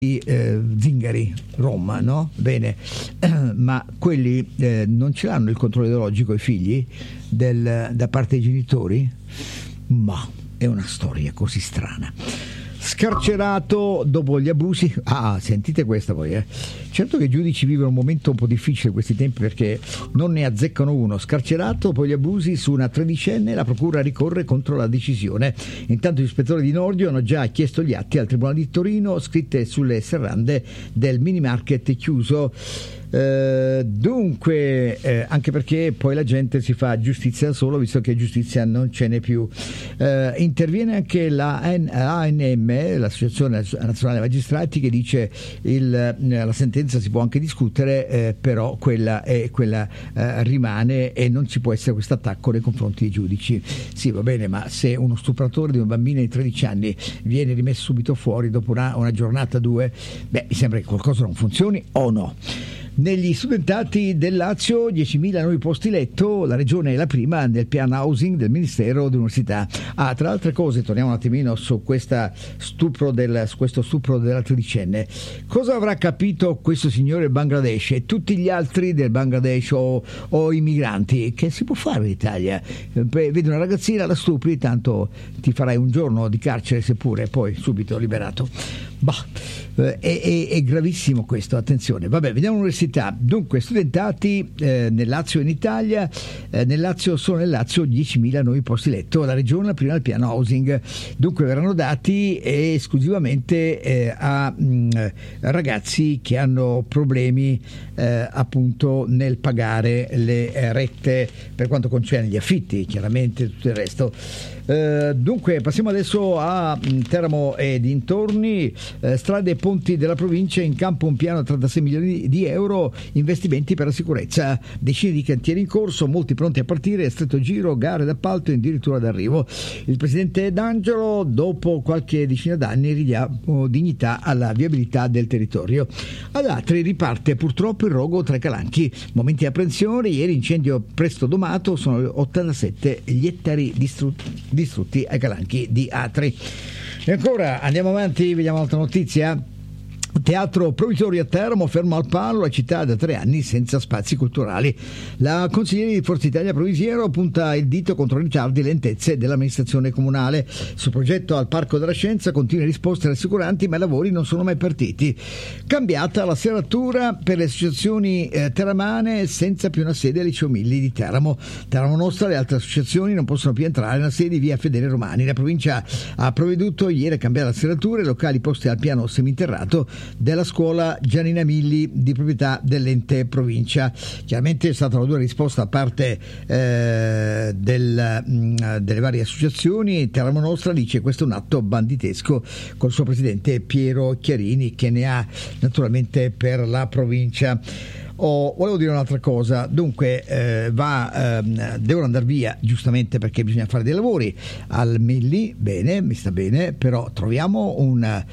zingari, Roma, no? Bene, ma quelli non ce l'hanno il controllo ideologico i figli da parte dei genitori? Ma è una storia così strana. Scarcerato dopo gli abusi. Sentite questa poi, Certo che i giudici vivono un momento un po' difficile in questi tempi perché non ne azzeccano uno. Scarcerato dopo gli abusi su una tredicenne, la procura ricorre contro la decisione. Intanto gli ispettori di Nordio hanno già chiesto gli atti al Tribunale di Torino, scritte sulle serrande del mini market chiuso. Dunque, anche perché poi la gente si fa giustizia da solo, visto che giustizia non ce n'è più. Interviene anche l'ANM, l'Associazione Nazionale Magistrati, che dice la sentenza si può anche discutere, però quella rimane e non ci può essere questo attacco nei confronti dei giudici. Sì, va bene, ma se uno stupratore di una bambina di 13 anni viene rimesso subito fuori dopo una giornata, due, mi sembra che qualcosa non funzioni, o no? Negli studentati del Lazio 10.000 nuovi posti letto, la regione è la prima nel piano housing del Ministero dell'Università. Tra le altre cose, torniamo un attimino su questo stupro della tredicenne. Cosa avrà capito questo signore del Bangladesh e tutti gli altri del Bangladesh o i migranti? Che si può fare in Italia? Vedi una ragazzina, la stupri, tanto ti farai un giorno di carcere seppure, poi subito liberato. È gravissimo questo, attenzione. Vabbè, vediamo l'università. Dunque, studentati nel Lazio e in Italia. Nel Lazio 10.000 nuovi posti letto, la regione la prima al piano housing. Dunque verranno dati esclusivamente a ragazzi che hanno problemi appunto nel pagare le rette per quanto concerne gli affitti, chiaramente tutto il resto. Dunque passiamo adesso a Teramo e dintorni. Strade e ponti della provincia, in campo un piano da 36 milioni di euro, investimenti per la sicurezza, decine di cantieri in corso, molti pronti a partire, stretto giro, gare d'appalto e addirittura d'arrivo. Il presidente D'Angelo, dopo qualche decina d'anni, ridà dignità alla viabilità del territorio. Ad altri riparte purtroppo il rogo tra i calanchi, momenti di apprensione. Ieri incendio presto domato, sono 87 gli ettari distrutti ai calanchi di Atri. E ancora andiamo avanti, vediamo un'altra notizia. Teatro provvisorio a Teramo, fermo al palo, la città da 3 anni senza spazi culturali. La consigliera di Forza Italia Provisiero punta il dito contro i ritardi e lentezze dell'amministrazione comunale. Sul progetto al Parco della Scienza continue risposte rassicuranti, ma i lavori non sono mai partiti. Cambiata la serratura per le associazioni teramane, senza più una sede al Liceo Milli di Teramo. Teramo Nostra e le altre associazioni non possono più entrare nella sede di via Fedele Romani. La provincia ha provveduto ieri a cambiare la serratura e i locali posti al piano seminterrato della scuola Giannina Milli di proprietà dell'ente provincia. Chiaramente è stata una dura risposta da parte delle varie associazioni. Teramo Nostra dice questo è un atto banditesco, col suo presidente Piero Chiarini, che ne ha naturalmente per la provincia. Volevo dire un'altra cosa. Dunque devono andare via, giustamente, perché bisogna fare dei lavori al Milli. Bene, mi sta bene, però troviamo una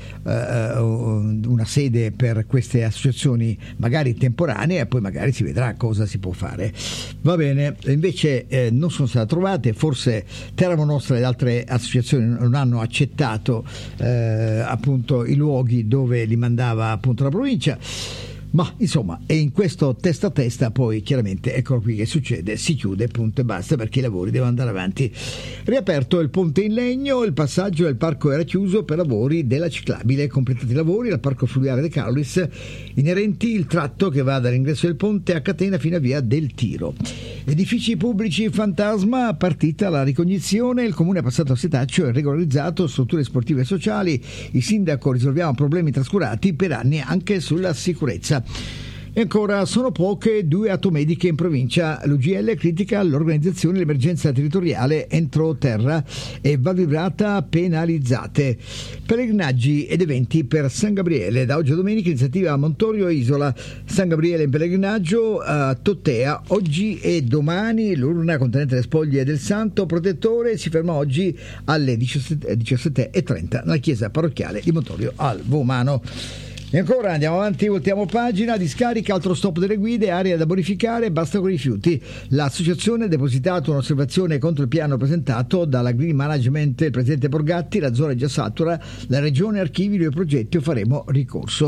sede per queste associazioni, magari temporanee, e poi magari si vedrà cosa si può fare. Va bene, invece non sono state trovate. Forse Teramo Nostra e le altre associazioni non hanno accettato appunto i luoghi dove li mandava appunto la provincia. Ma insomma, e in questo testa a testa poi chiaramente eccolo qui che succede, si chiude, punto e basta, perché i lavori devono andare avanti. Riaperto il ponte in legno, il passaggio del parco era chiuso per lavori della ciclabile, completati i lavori al parco fluviale De Carolis, inerenti il tratto che va dall'ingresso del ponte a catena fino a via del Tiro. Edifici pubblici fantasma, partita la ricognizione, il comune ha passato a setaccio e regolarizzato strutture sportive e sociali, il sindaco risolviamo problemi trascurati per anni anche sulla sicurezza. E ancora sono poche 2 automediche in provincia. L'UGL critica l'organizzazione dell'emergenza territoriale entro terra e Valvibrata penalizzate. Pellegrinaggi ed eventi per San Gabriele. Da oggi a domenica iniziativa a Montorio e Isola. San Gabriele in pellegrinaggio a Tottea oggi e domani. L'urna contenente le spoglie del Santo Protettore si ferma oggi alle 17:30 nella chiesa parrocchiale di Montorio al Vomano. E ancora andiamo avanti, voltiamo pagina, discarica, altro stop delle guide, area da bonificare, basta con i rifiuti. L'associazione ha depositato un'osservazione contro il piano presentato dalla Green Management, il presidente Borgatti, la zona è già satura, la regione archivi i progetti o faremo ricorso.